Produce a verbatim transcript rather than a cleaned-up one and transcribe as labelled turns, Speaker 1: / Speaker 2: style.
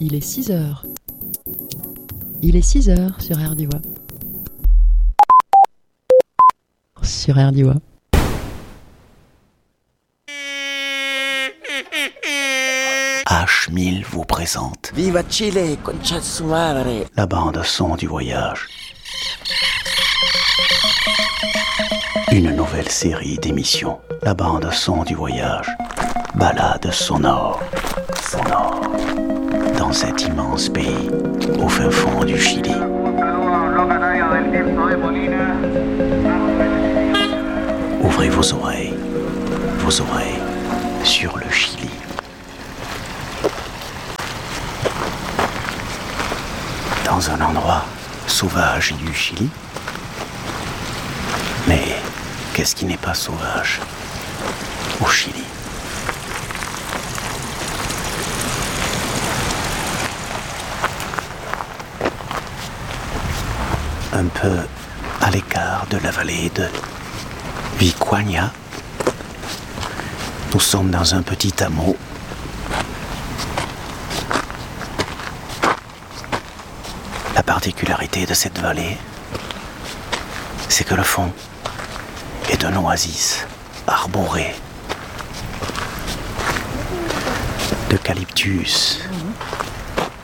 Speaker 1: Il est six heures. Il est six heures sur R D I W A. Sur R D I W A.
Speaker 2: H mille vous présente
Speaker 3: Viva Chile, concha su madre.
Speaker 2: la bande son du voyage. Une nouvelle série d'émissions. La bande son du voyage. Balade sonore. Sonore. Dans cet immense pays, au fin fond du Chili. Ouvrez vos oreilles. Vos oreilles sur le Chili. Dans un endroit sauvage du Chili. Mais qu'est-ce qui n'est pas sauvage au Chili? Un peu à l'écart de la vallée de Vicuña, nous sommes dans un petit hameau. La particularité de cette vallée, c'est que le fond est un oasis arboré d'eucalyptus